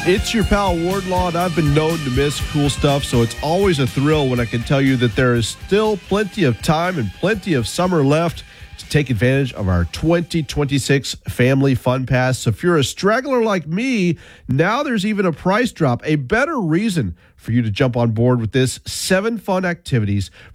It's your pal Wardlaw, and I've been known to miss cool stuff, so it's always a thrill when I can tell you that there is still plenty of time and plenty of summer left to take advantage of our 2026 Family Fun Pass. So if you're a straggler like me, now there's even a price drop, a better reason for you to jump on board with this. 7 fun activities